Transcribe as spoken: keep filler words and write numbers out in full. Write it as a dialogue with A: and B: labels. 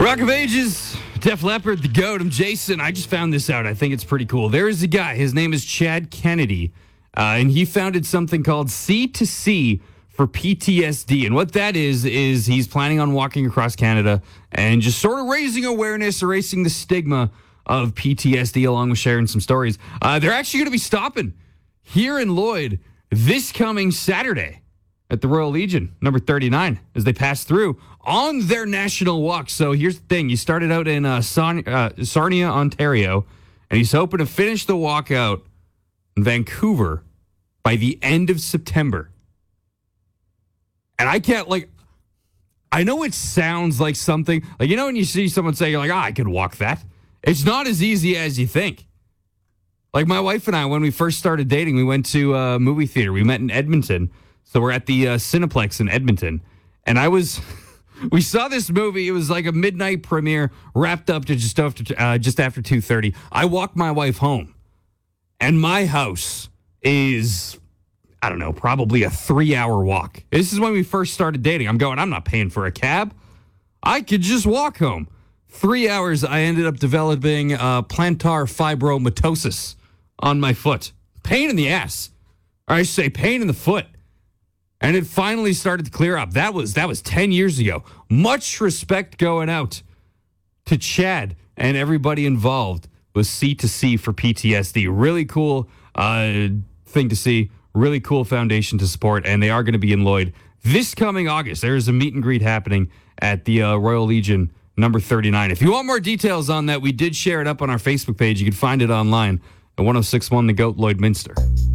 A: Rock of Ages, Def Leppard, The Goat. I'm Jason. I just found this out. I think it's pretty cool. There is a guy. His name is Chad Kennedy, uh, and he founded something called C to C for P T S D. And what that is, is he's planning on walking across Canada and just sort of raising awareness, erasing the stigma of P T S D, along with sharing some stories. Uh, they're actually going to be stopping here in Lloyd this coming Saturday at the Royal Legion, number thirty-nine, as they pass through on their national walk. So here's the thing. You started out in uh, Son- uh, Sarnia, Ontario, and he's hoping to finish the walk out in Vancouver by the end of September. And I can't, like, I know it sounds like something, like, you know, when you see someone say, you're like, ah, I could walk that. It's not as easy as you think. Like, my wife and I, when we first started dating, we went to a movie theater. We met in Edmonton. So we're at the uh, Cineplex in Edmonton. And I was, we saw this movie. It was like a midnight premiere, wrapped up to just after, uh, just after two thirty. I walked my wife home. And my house is, I don't know, probably a three-hour walk. This is when we first started dating. I'm going, I'm not paying for a cab. I could just walk home. Three hours, I ended up developing uh, plantar fibromatosis on my foot. Pain in the ass. Or I should say pain in the foot. And it finally started to clear up. That was that was ten years ago. Much respect going out to Chad and everybody involved with C to C for P T S D. Really cool uh, thing to see. Really cool foundation to support. And they are going to be in Lloyd this coming August. There is a meet and greet happening at the uh, Royal Legion number thirty-nine. If you want more details on that, we did share it up on our Facebook page. You can find it online at one oh six point one The Goat, Lloydminster.